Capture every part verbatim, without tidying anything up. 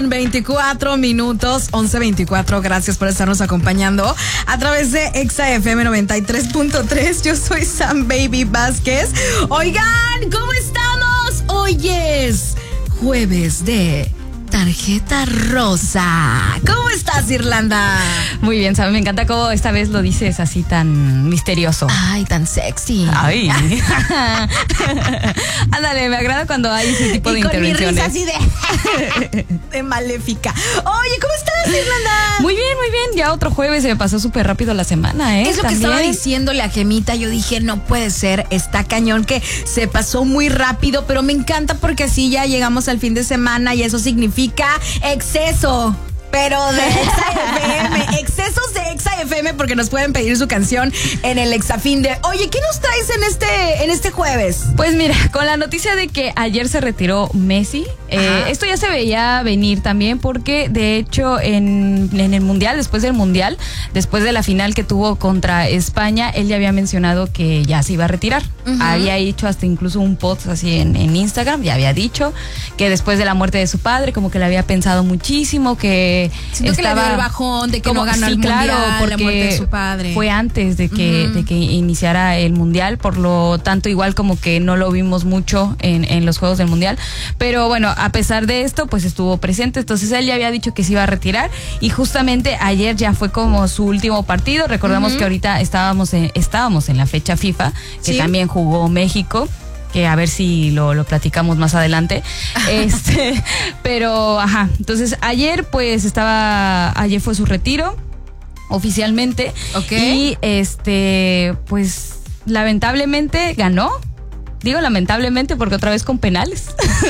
con veinticuatro minutos, once veinticuatro. Gracias por estarnos acompañando a través de Exa F M noventa y tres punto tres. Yo soy Sam Baby Vázquez. Oigan, ¿cómo estamos? Hoy es jueves de tarjeta rosa. ¿Cómo estás, Irlanda? Muy bien, Sam, me encanta cómo esta vez lo dices así tan misterioso. Ay, tan sexy. Ay. Ándale, me agrada cuando hay ese tipo y de con intervenciones. Mi risa así de, de maléfica. Oye, ¿cómo estás, Irlanda? Muy bien, muy bien. Ya otro jueves, se me pasó súper rápido la semana, ¿eh? Es lo También. que estaba diciéndole a Gemita. Yo dije, no puede ser, está cañón que se pasó muy rápido, pero me encanta porque así ya llegamos al fin de semana y eso significa exceso. Pero de Exa F M, excesos de Exa F M, porque nos pueden pedir su canción en el Exafín de. Oye, ¿qué nos traes en este, en este jueves? Pues mira, con la noticia de que ayer se retiró Messi, eh, esto ya se veía venir también, porque de hecho en, en el Mundial, después del Mundial, después de la final que tuvo contra España, él ya había mencionado que ya se iba a retirar. Uh-huh. Había hecho hasta incluso un post así en, en Instagram, ya había dicho que después de la muerte de su padre, como que le había pensado muchísimo, que Siento estaba, que le dio el bajón de que como, no ganó sí, el mundial, claro, porque la muerte de su padre. Fue antes de que, uh-huh. de que iniciara el mundial, por lo tanto igual como que no lo vimos mucho en, en los juegos del mundial, pero bueno, a pesar de esto pues estuvo presente. Entonces él ya había dicho que se iba a retirar y justamente ayer ya fue como su último partido. Recordamos uh-huh. que ahorita estábamos en, estábamos en la fecha FIFA, que ¿sí? también jugó México, que a ver si lo, lo platicamos más adelante. este, pero, ajá, entonces ayer pues estaba, ayer fue su retiro oficialmente. Ok. Y este, pues lamentablemente ganó. Digo lamentablemente porque otra vez con penales.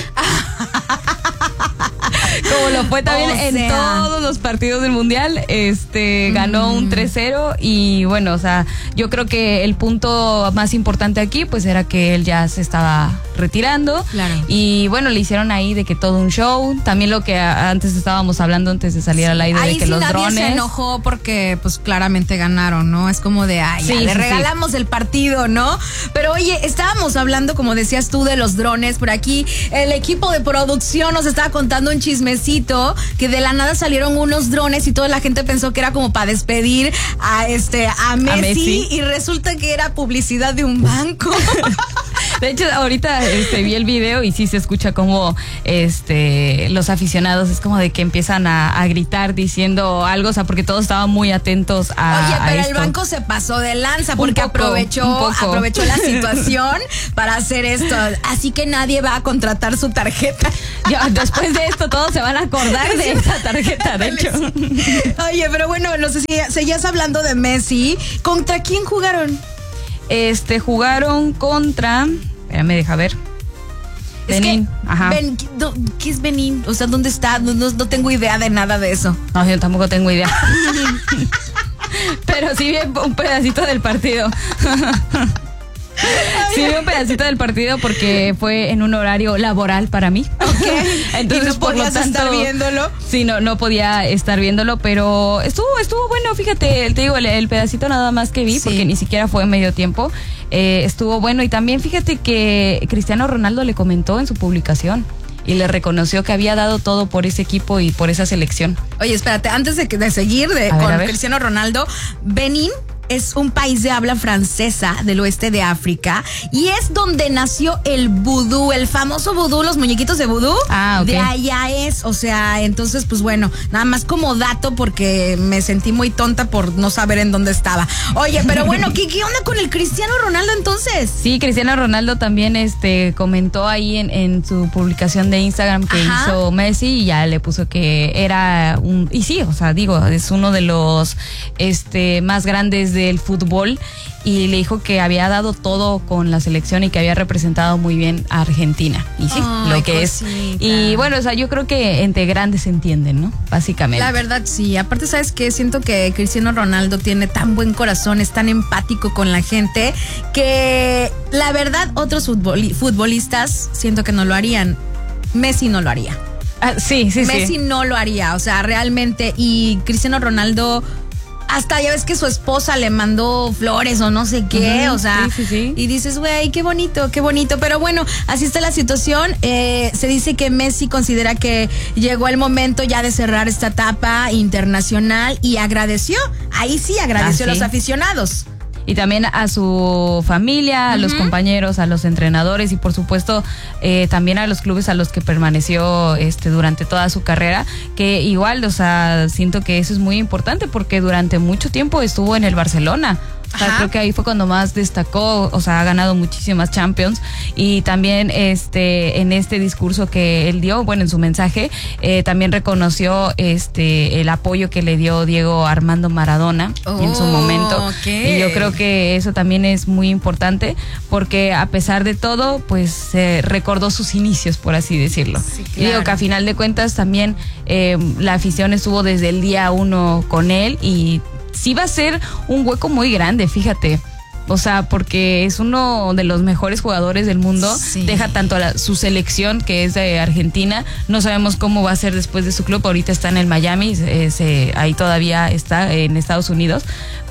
Como lo fue también o en sea. todos los partidos del mundial, este mm. ganó un tres cero y bueno, o sea, yo creo que el punto más importante aquí pues era que él ya se estaba retirando. Claro. Y bueno, le hicieron ahí de que todo un show, también lo que antes estábamos hablando antes de salir sí. al aire ahí de que sí los nadie drones. Se enojó porque pues claramente ganaron, ¿no? Es como de, ay, sí, ya, sí, le regalamos sí. el partido, ¿no? Pero oye, estábamos hablando, como decías tú, de los drones. Por aquí el equipo de producción nos estaba contando un chismecito que de la nada salieron unos drones y toda la gente pensó que era como para despedir a este a Messi, a Messi. Y resulta que era publicidad de un banco. De hecho, ahorita este, vi el video y sí se escucha como este los aficionados es como de que empiezan a, a gritar diciendo algo, o sea, porque todos estaban muy atentos a Oye, pero a el banco se pasó de lanza porque poco, aprovechó aprovechó la situación para hacer esto. Así que nadie va a contratar su tarjeta. Ya, después de esto todos se van a acordar de esa tarjeta, de hecho. Oye, pero bueno, no sé si seguías hablando de Messi. ¿Contra quién jugaron? Este, jugaron contra... Espérame, deja ver. Es Benín, que, ajá. Ben, ¿qué es Benín? O sea, ¿dónde está? No, no, no tengo idea de nada de eso. No, yo tampoco tengo idea. Pero sí vi un pedacito del partido. Sí, vi un pedacito del partido porque fue en un horario laboral para mí. Okay. Entonces, ¿y no por podías lo tanto, estar viéndolo? Sí, no, no podía estar viéndolo, pero estuvo, estuvo bueno, fíjate, te digo, el, el pedacito nada más que vi, sí. porque ni siquiera fue medio tiempo, eh, estuvo bueno. Y también fíjate que Cristiano Ronaldo le comentó en su publicación y le reconoció que había dado todo por ese equipo y por esa selección. Oye, espérate, antes de, de seguir de, con ver, Cristiano Ronaldo, Benín es un país de habla francesa del oeste de África y es donde nació el vudú, el famoso vudú, los muñequitos de vudú. Ah, ok. De allá es, o sea, entonces pues bueno, nada más como dato porque me sentí muy tonta por no saber en dónde estaba. Oye, pero bueno, ¿qué, qué onda con el Cristiano Ronaldo entonces? Sí, Cristiano Ronaldo también este comentó ahí en, en su publicación de Instagram que Ajá. hizo Messi y ya le puso que era un, y sí, o sea, digo, es uno de los este más grandes de del fútbol y le dijo que había dado todo con la selección y que había representado muy bien a Argentina. Y sí, Ay, lo que cosita. es. Y bueno, o sea, yo creo que entre grandes se entienden, ¿no? Básicamente. La verdad, sí. Aparte, ¿sabes qué? Siento que Cristiano Ronaldo tiene tan buen corazón, es tan empático con la gente, que la verdad otros futbol- futbolistas siento que no lo harían. Messi no lo haría. Ah, sí, sí, Messi sí. no lo haría, o sea, realmente. Y Cristiano Ronaldo hasta ya ves que su esposa le mandó flores o no sé qué, uh-huh, o sea, sí, sí, sí. Y dices, güey, qué bonito, qué bonito. Pero bueno, así está la situación. Eh, se dice que Messi considera que llegó el momento ya de cerrar esta etapa internacional y agradeció, ahí sí agradeció ah, a sí. los aficionados. Y también a su familia, a uh-huh. los compañeros, a los entrenadores y por supuesto eh, también a los clubes a los que permaneció este durante toda su carrera, que igual, o sea, siento que eso es muy importante porque durante mucho tiempo estuvo en el Barcelona. O sea, creo que ahí fue cuando más destacó, o sea, ha ganado muchísimas Champions y también este en este discurso que él dio, bueno, en su mensaje, eh, también reconoció este el apoyo que le dio Diego Armando Maradona oh, en su momento. Okay. Y yo creo que eso también es muy importante porque a pesar de todo, pues eh, recordó sus inicios, por así decirlo. Sí, claro. Y digo que a final de cuentas también eh, la afición estuvo desde el día uno con él y sí va a ser un hueco muy grande, fíjate. O sea, porque es uno de los mejores jugadores del mundo. Sí. Deja tanto a la, su selección, que es de Argentina. No sabemos cómo va a ser después de su club. Ahorita está en el Miami. Eh, se, ahí todavía está en Estados Unidos.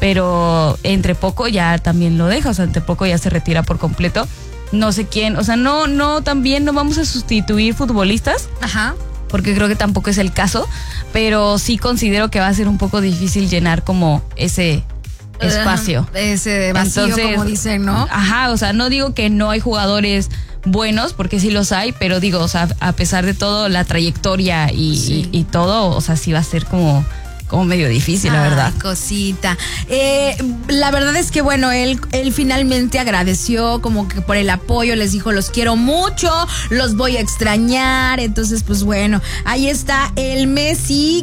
Pero entre poco ya también lo deja. O sea, entre poco ya se retira por completo. No sé quién. O sea, no, no, también no vamos a sustituir futbolistas. Ajá. Porque creo que tampoco es el caso, pero sí considero que va a ser un poco difícil llenar como ese espacio. Uh, ese vacío, entonces, como dicen, ¿no? Ajá, o sea, no digo que no hay jugadores buenos, porque sí los hay, pero digo, o sea, a pesar de todo, la trayectoria y, sí. y, y todo, o sea, sí va a ser como... como medio difícil, la verdad. Ay, cosita. Eh, la verdad es que, bueno, él, él finalmente agradeció como que por el apoyo, les dijo, los quiero mucho, los voy a extrañar. Entonces, pues bueno, ahí está el Messi,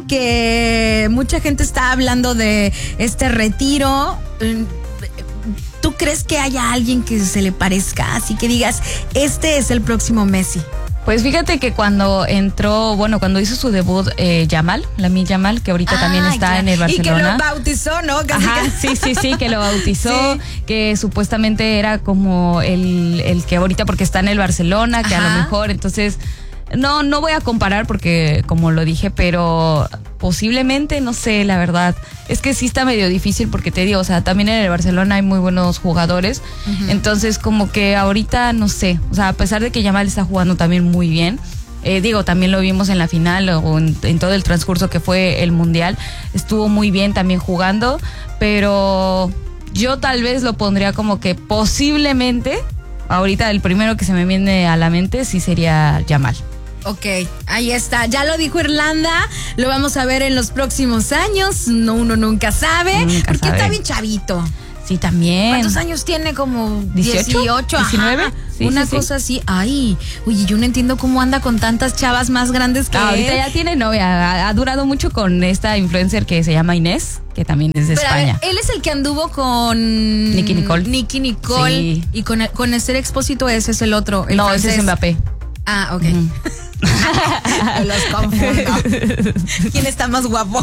que mucha gente está hablando de este retiro. ¿Tú crees que haya alguien que se le parezca? Así que digas, este es el próximo Messi. Pues fíjate que cuando entró, bueno, cuando hizo su debut eh, Yamal, Lamine Yamal, que ahorita ah, también está ya. en el Barcelona. Y que lo bautizó, ¿no? Casi Ajá, que... sí, sí, sí, que lo bautizó, sí. que supuestamente era como el, el que ahorita, porque está en el Barcelona, que Ajá. a lo mejor, entonces... No, no voy a comparar porque, como lo dije, pero posiblemente, no sé, la verdad. Es que sí está medio difícil porque te digo, o sea, también en el Barcelona hay muy buenos jugadores. Uh-huh. Entonces, como que ahorita, no sé, o sea, a pesar de que Yamal está jugando también muy bien, eh, digo, también lo vimos en la final o en, en todo el transcurso que fue el Mundial, estuvo muy bien también jugando, pero yo tal vez lo pondría como que posiblemente, ahorita el primero que se me viene a la mente sí sería Yamal. Ok, ahí está, ya lo dijo Irlanda, lo vamos a ver en los próximos años, no, uno nunca sabe, nunca porque sabe. Está bien chavito. Sí, también. ¿Cuántos años tiene? Como dieciocho, dieciocho, diecinueve. Ajá, sí, una sí, cosa sí. así. Ay, oye, yo no entiendo cómo anda con tantas chavas más grandes que ah, él. Ahorita ya tiene novia, ha, ha durado mucho con esta influencer que se llama Inés, que también es de Pero España. A ver, él es el que anduvo con Nicki Nicole. Nicki Nicole. Sí. Y con el, con Esther Expósito, ese es el otro. El no, francés. ese es Mbappé. Ah, ok. Mm. Los confundo. ¿Quién está más guapo?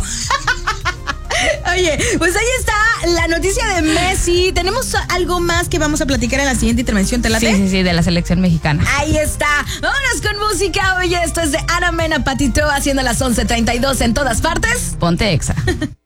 Oye, pues ahí está la noticia de Messi. Tenemos algo más que vamos a platicar en la siguiente intervención, ¿te late? Sí, sí, sí, de la selección mexicana. Ahí está. Vámonos con música. Oye, esto es de Ana Mena Patito haciendo las once treinta y dos en todas partes. Ponte Exa.